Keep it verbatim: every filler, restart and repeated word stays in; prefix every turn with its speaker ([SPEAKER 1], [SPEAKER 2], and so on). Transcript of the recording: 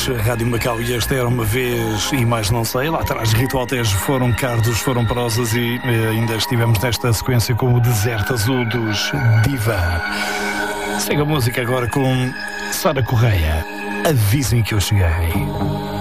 [SPEAKER 1] ouvintes, a Rádio Macau e Esta Era Uma Vez e mais não sei. Lá atrás, Ritual Tejo, foram Cardos, foram Prosas e eh, ainda estivemos nesta sequência com o Deserto Azul dos Diva. Segue a música agora com Sara Correia. Avisem que eu cheguei.